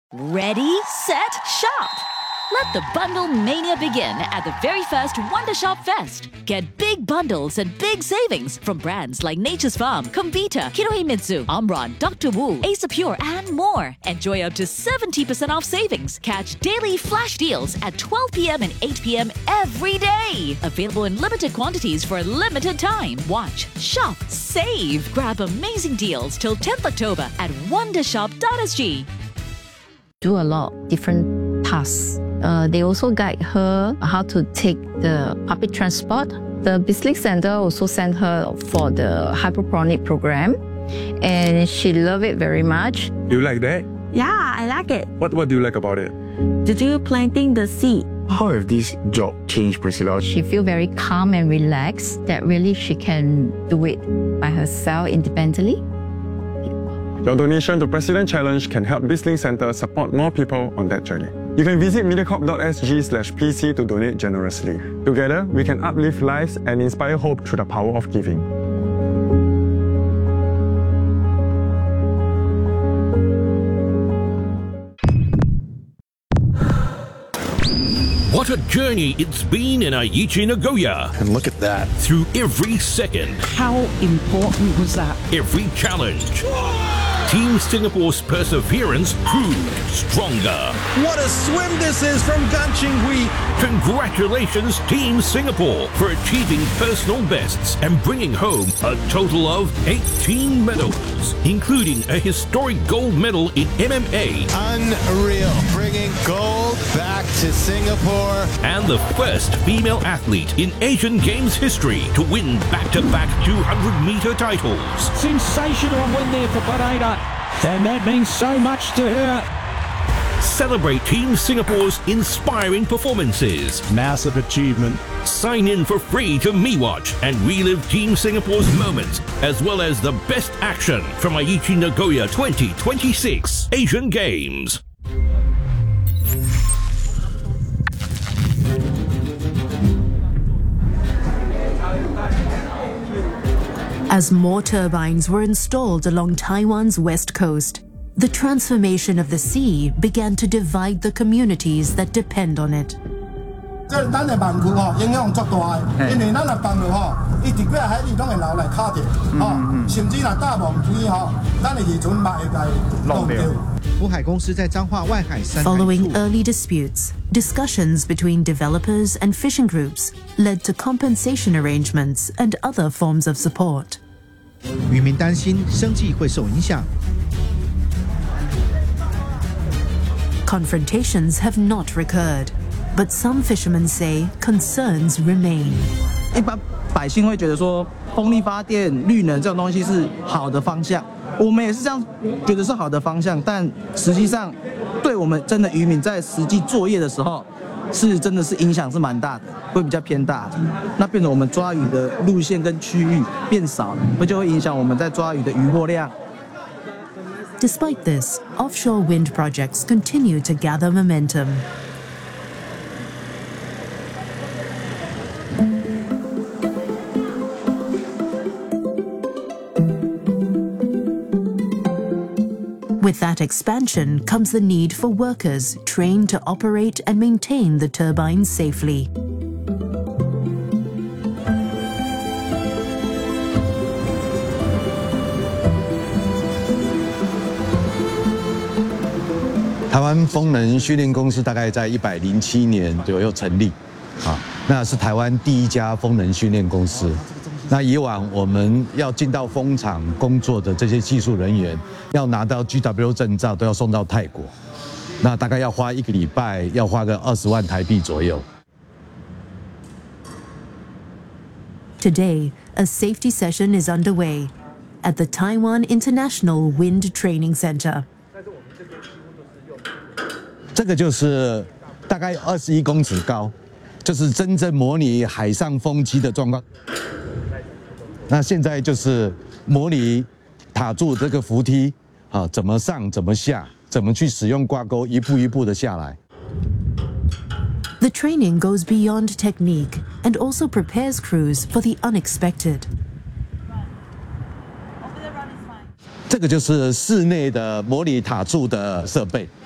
Ready, set, shop! Let the bundle mania begin at the very first Wonder Shop Fest. Get big bundles and big savings from brands like Nature's Farm, Comvita, Kinohimitsu, Omron, Dr. Wu, Ace Pure, and more. Enjoy up to 70% off savings. Catch daily flash deals at 12 p.m. and 8 p.m. every day. Available in limited quantities for a limited time. Watch, shop, save. Grab amazing deals till 10th October at wondershop.sg. Do a lot of different tasks. They also guide her how to take the public transport. The BizLink Center also sent her for the hydroponic program, and she loved it very much. Do you like that? Yeah, I like it. What do you like about it? Did you planting the seed? How have this job changed Priscilla? She feels very calm and relaxed that really she can do it by herself independently. Your donation to President Challenge can help BizLink Center support more people on that journey. You can visit mediacorp.sg/pc to donate generously. Together, we can uplift lives and inspire hope through the power of giving. What a journey it's been in Aichi Nagoya. And look at that. Through every second, How important was that? every challenge. Team Singapore's perseverance proved stronger. What a swim this is from Gan Qinghui. Congratulations, Team Singapore, for achieving personal bests and bringing home a total of 18 medals, including a historic gold medal in MMA Unreal. Bringing gold back to Singapore. and the first female athlete in Asian Games history to win back-to-back 200-meter titles. Sensational win there for Pareda. And that means so much to her. Celebrate Team Singapore's inspiring performances. Massive achievement. Sign in for free to MeWatch and relive Team Singapore's moments, as well as the best action from Aichi Nagoya 2026 Asian Games. As more turbines were installed along Taiwan's west coast, the transformation of the sea began to divide the communities that depend on it. 即係咱嘅網區影響足大嘅，因為咱嘅網絡一直幾海里攏會留來卡着，甚至若大網區咱嘅漁船嘛會計弄掉。 福海公司在彰化外海山海 Following early disputes, discussions between developers and fishing groups led to compensation arrangements and other forms of support. 渔民擔心生計會受影響。 Confrontations have not recurred, but some fishermen say concerns remain. 一般百姓会觉得说，风力发电、绿能这种东西是好的方向，我们也是这样觉得是好的方向，但实际上，对我们真的渔民在实际作业的时候，是真的是影响是蛮大的，会比较偏大的。那变成我们抓鱼的路线跟区域变少了，那就会影响我们在抓鱼的渔获量。 Despite this, offshore wind projects continue to gather momentum. With that expansion comes the need for workers trained to operate and maintain the turbines safely. Taiwan 台湾风能训练公司大概在107年左右成立，那是台湾第一家风能训练公司。那以往我们要进到风场工作的这些技术人员，要拿到 GW 证照，都要送到泰国，那大概要花1个礼拜，要花个20万台币左右。 Today, a safety session is underway at the Taiwan International Wind Training Center. 这个就是大概21公尺高，就是真正模拟海上风机的状况。那现在就是模拟塔柱这个扶梯，怎么上怎么下，怎么去使用挂钩，一步一步的下来。 The training goes beyond technique and also prepares crews for the unexpected. 这个就是室内的模拟塔柱的设备。